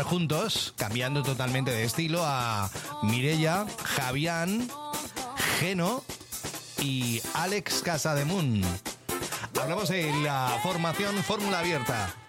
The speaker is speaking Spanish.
actuar juntos, cambiando totalmente de estilo a Mireia, Javián, Geno y Alex Casademun. Hablamos de la formación Fórmula Abierta.